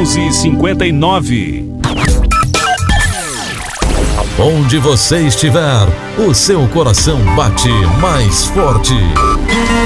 11:59. Onde você estiver, o seu coração bate mais forte.